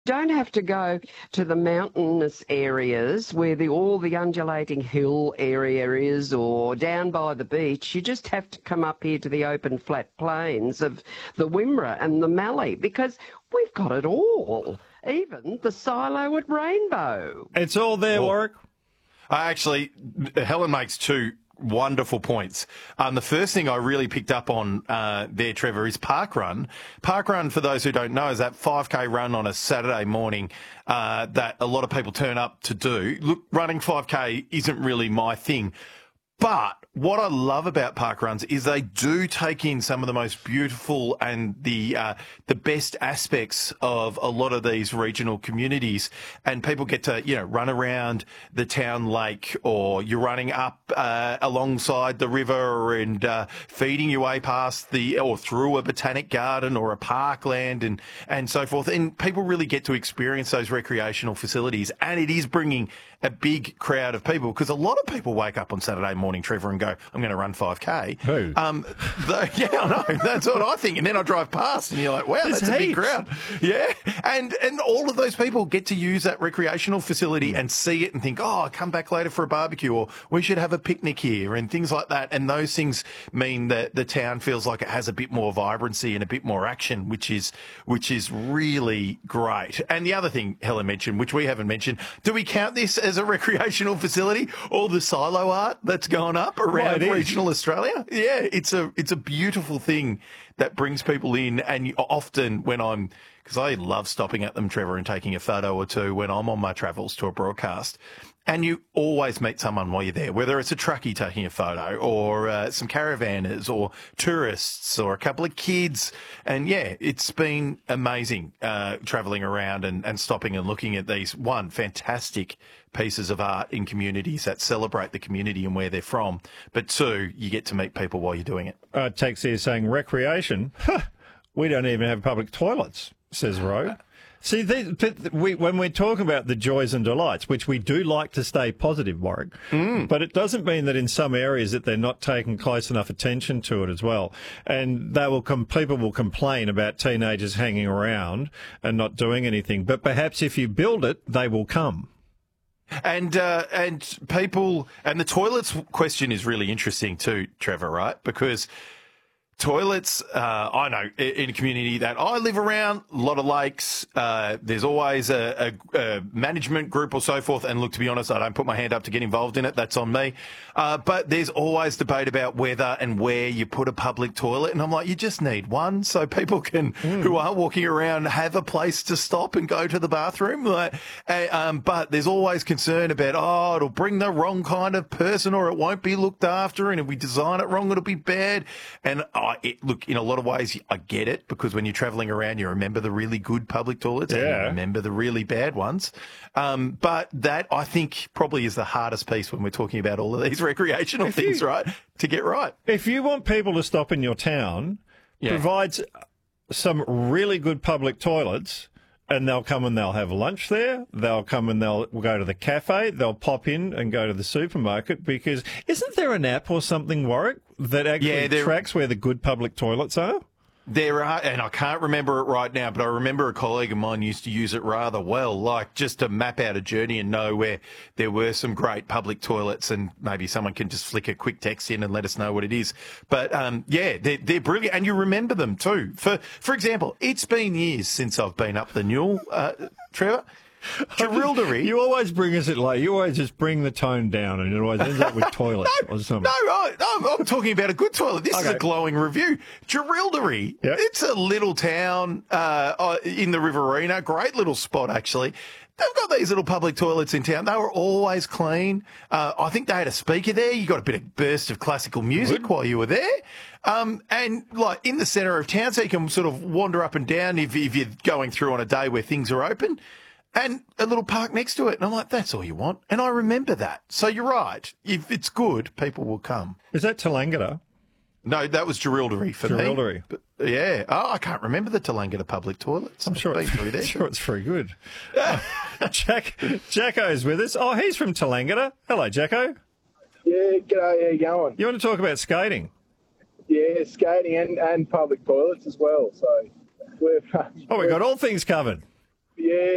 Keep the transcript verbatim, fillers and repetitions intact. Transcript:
Don't have to go to the mountainous areas where the, all the undulating hill area is, or down by the beach. You just have to come up here to the open flat plains of the Wimmera and the Mallee, because we've got it all, even the silo at Rainbow. It's all there, Well, Warwick. I actually, Helen makes two wonderful points. Um, the first thing I really picked up on uh, there, Trevor, is Parkrun. Parkrun, for those who don't know, is that five K run on a Saturday morning uh, that a lot of people turn up to do. Look, running five K isn't really my thing. But what I love about parkruns is they do take in some of the most beautiful and the uh, the best aspects of a lot of these regional communities, and people get to, you know, run around the town lake, or you're running up uh, alongside the river and uh, feeding your way past the or through a botanic garden or a parkland and and so forth. And people really get to experience those recreational facilities, and it is bringing a big crowd of people, because a lot of people wake up on Saturday morning, Trevor, and go, I'm going to run five K. Who? Um, the, yeah, I know. That's what I think. And then I drive past and you're like, wow, There's that's a big heaps. crowd. Yeah. And and all of those people get to use that recreational facility and see it and think, oh, I'll come back later for a barbecue, or we should have a picnic here, and things like that. And those things mean that the town feels like it has a bit more vibrancy and a bit more action, which is which is really great. And the other thing Helen mentioned, which we haven't mentioned, do we count this as a recreational facility? All the silo art that's gone up around Well, regional Australia? Yeah, it's a it's a beautiful thing that brings people in. And you, often when I'm, because I love stopping at them, Trevor, and taking a photo or two when I'm on my travels to a broadcast. And you always meet someone while you're there, whether it's a truckie taking a photo, or uh, some caravanners, or tourists, or a couple of kids. And yeah, it's been amazing uh, travelling around and, and stopping and looking at these, one, fantastic pieces of art in communities that celebrate the community and where they're from. But two, you get to meet people while you're doing it. Uh, text here saying recreation. Huh, we don't even have public toilets, says Rogue. See, these, we, when we're talking about the joys and delights, which we do like to stay positive, Warwick, mm. but it doesn't mean that in some areas that they're not taking close enough attention to it as well. And they will com- people will complain about teenagers hanging around and not doing anything. But perhaps if you build it, they will come. And uh, and people, and the toilets question is really interesting too, Trevor, right? Because toilets, uh, I know in a community that I live around, a lot of lakes, uh, there's always a, a, a management group or so forth. And look, to be honest, I don't put my hand up to get involved in it. That's on me. Uh, but there's always debate about whether and where you put a public toilet. And I'm like, you just need one so people can, mm. who are walking around, have a place to stop and go to the bathroom. Like, uh, um, but there's always concern about, oh, it'll bring the wrong kind of person, or it won't be looked after. And if we design it wrong, it'll be bad. And I, It, look, in a lot of ways, I get it, because when you're travelling around, you remember the really good public toilets, yeah. and you remember the really bad ones. Um, but that, I think, probably is the hardest piece when we're talking about all of these recreational if things, you, right, to get right. If you want people to stop in your town, yeah. provide some really good public toilets, and they'll come and they'll have lunch there. They'll come and they'll go to the cafe. They'll pop in and go to the supermarket, because isn't there an app or something, Warwick, that actually yeah, tracks where the good public toilets are? There are, and I can't remember it right now, but I remember a colleague of mine used to use it rather well, like just to map out a journey and know where there were some great public toilets, and maybe someone can just flick a quick text in and let us know what it is. But um, yeah, they're, they're brilliant, and you remember them too. For for example, it's been years since I've been up the Newell, uh, Trevor. Jerilderie. You always bring us at late. You always just bring the tone down, and it always ends up with toilets no, or something. No, I, I'm, I'm talking about a good toilet. This okay. is a glowing review. Jerilderie. Yep. It's a little town uh, in the Riverina. Great little spot, actually. They've got these little public toilets in town. They were always clean. Uh, I think they had a speaker there. You got a bit of burst of classical music Good. while you were there. Um, and like in the centre of town, so you can sort of wander up and down if, if you're going through on a day where things are open. And a little park next to it. And I'm like, that's all you want. And I remember that. So you're right. If it's good, people will come. Is that Tallangatta? No, that was Jerilderie for Jerilderie. me. But, yeah. Oh, I can't remember the Tallangatta public toilets. I'm sure, I've it's, been through there. I'm sure it's very good. uh, Jack, Jacko's with us. Oh, he's from Tallangatta. Hello, Jacko. Yeah, g'day, how you going? You want to talk about skating? Yeah, skating and, and public toilets as well. So we've... Oh, we've got all things covered. Yeah.